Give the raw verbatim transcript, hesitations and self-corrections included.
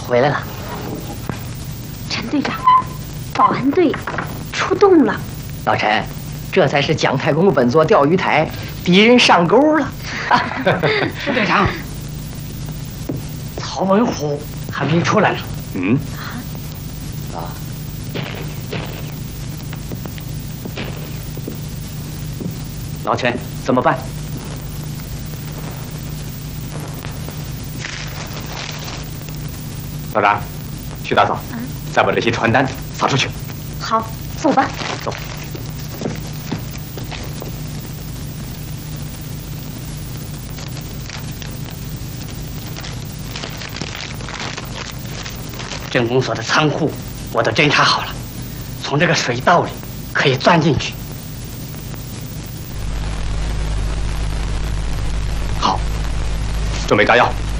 回来了。 陈队长，保安队出动了。 老陈，这才是姜太公本座钓鱼台，敌人上钩了。 副队长，曹文虎还没出来呢。 嗯。 啊。 老陈，怎么办？老张，去打扫，嗯、再把这些传单撒出去。 好，走吧。 走。 镇公所的仓库我都侦查好了，从这个水道里可以钻进去。 好，准备炸药。